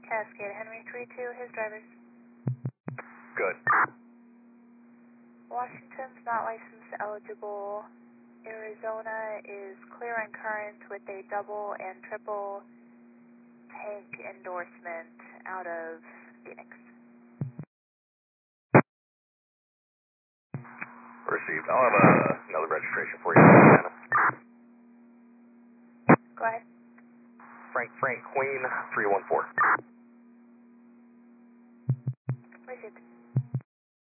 Cascade Henry 32, his drivers. Good. Washington's not license eligible. Arizona is clear and current with a double and triple tank endorsement out of Phoenix. Received. I'll have another registration for you. Go ahead. Frank Queen 314.